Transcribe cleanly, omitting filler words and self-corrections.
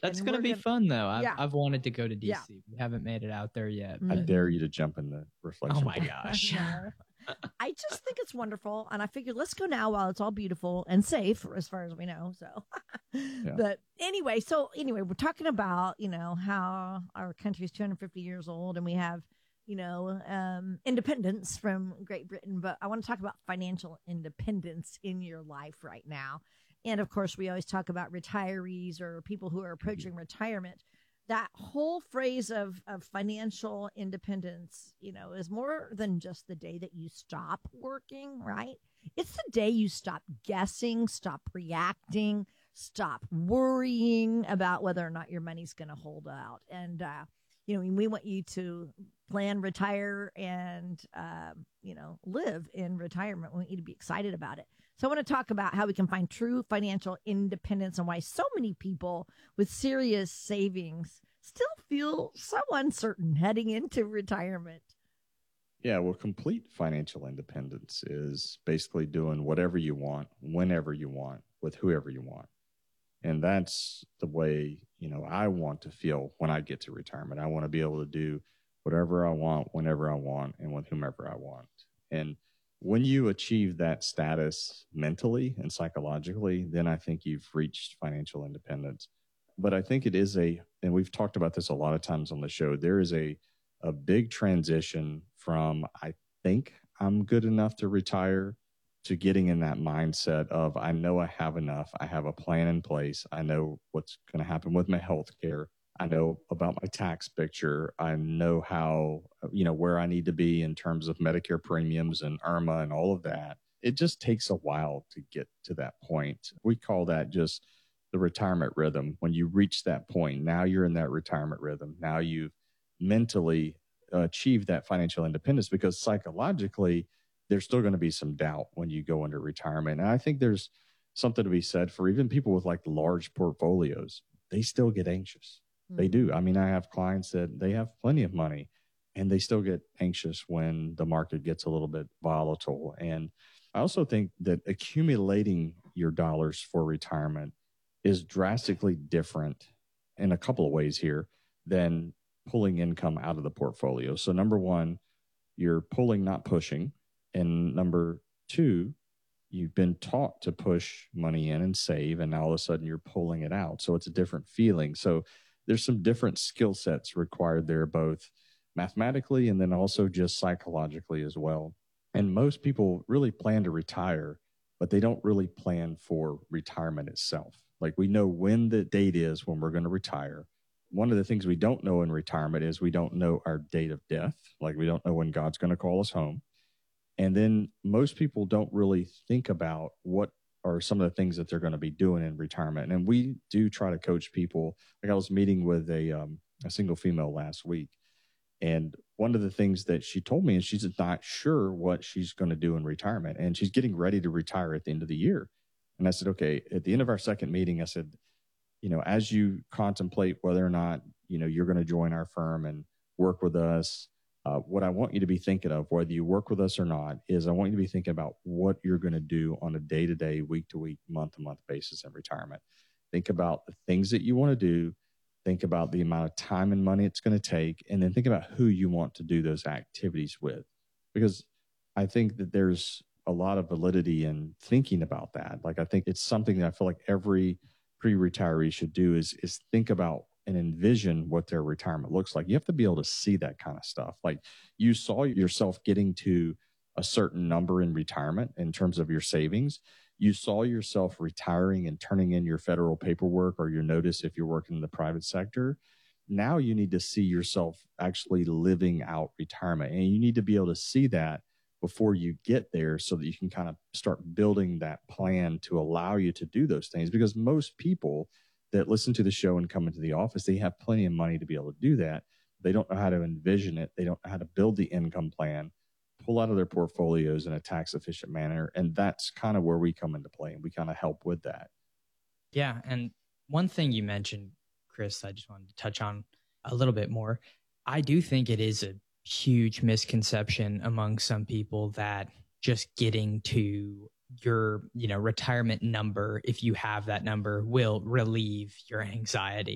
That's and going to we're be gonna, fun, though. yeah, I've wanted to go to yeah. DC. We haven't made it out there yet, I but dare you to jump in the reflection oh my pool. gosh. No. I just think it's wonderful, and I figured let's go now while it's all beautiful and safe, as far as we know. So, but anyway, we're talking about how our country is 250 years old, and we have independence from Great Britain. But I want to talk about financial independence in your life right now, and of course, we always talk about retirees or people who are approaching retirement. That whole phrase of financial independence, is more than just the day that you stop working, right? It's the day you stop guessing, stop reacting, stop worrying about whether or not your money's going to hold out. And, we want you to plan, retire, and, live in retirement. We want you to be excited about it. So I want to talk about how we can find true financial independence and why so many people with serious savings still feel so uncertain heading into retirement. Yeah, well, complete financial independence is basically doing whatever you want, whenever you want, with whoever you want. And that's the way, I want to feel when I get to retirement. I want to be able to do whatever I want, whenever I want, and with whomever I want. And when you achieve that status mentally and psychologically, then I think you've reached financial independence. But I think it is and we've talked about this a lot of times on the show, there is a big transition from I think I'm good enough to retire to getting in that mindset of I know I have enough. I have a plan in place. I know what's going to happen with my health care. I know about my tax picture. I know how, where I need to be in terms of Medicare premiums and IRMA and all of that. It just takes a while to get to that point. We call that just the retirement rhythm. When you reach that point, now you're in that retirement rhythm. Now you've mentally achieved that financial independence, because psychologically, there's still going to be some doubt when you go into retirement. And I think there's something to be said for even people with like large portfolios. They still get anxious. They do. I mean, I have clients that they have plenty of money and they still get anxious when the market gets a little bit volatile. And I also think that accumulating your dollars for retirement is drastically different in a couple of ways here than pulling income out of the portfolio. So number one, you're pulling, not pushing. And number two, you've been taught to push money in and save, and now all of a sudden you're pulling it out. So it's a different feeling. So there's some different skill sets required there, both mathematically and then also just psychologically as well. And most people really plan to retire, but they don't really plan for retirement itself. Like, we know when the date is when we're going to retire. One of the things we don't know in retirement is we don't know our date of death. Like, we don't know when God's going to call us home. And then most people don't really think about what are some of the things that they're going to be doing in retirement. And we do try to coach people. Like, I was meeting with a single female last week, and one of the things that she told me is she's not sure what she's going to do in retirement, and she's getting ready to retire at the end of the year. And I said, okay, at the end of our second meeting, I said, as you contemplate whether or not, you're going to join our firm and work with us, what I want you to be thinking of, whether you work with us or not, is I want you to be thinking about what you're going to do on a day-to-day, week-to-week, month-to-month basis in retirement. Think about the things that you want to do. Think about the amount of time and money it's going to take, and then think about who you want to do those activities with. Because I think that there's a lot of validity in thinking about that. Like, I think it's something that I feel like every pre-retiree should do is think about and envision what their retirement looks like. You have to be able to see that kind of stuff. Like, you saw yourself getting to a certain number in retirement in terms of your savings. You saw yourself retiring and turning in your federal paperwork or your notice if you're working in the private sector. Now you need to see yourself actually living out retirement. And you need to be able to see that before you get there so that you can kind of start building that plan to allow you to do those things. Because most people that listen to the show and come into the office, they have plenty of money to be able to do that. They don't know how to envision it. They don't know how to build the income plan, pull out of their portfolios in a tax efficient manner. And that's kind of where we come into play, and we kind of help with that. Yeah. And one thing you mentioned, Chris, I just wanted to touch on a little bit more. I do think it is a huge misconception among some people that just getting to your, retirement number, if you have that number, will relieve your anxiety.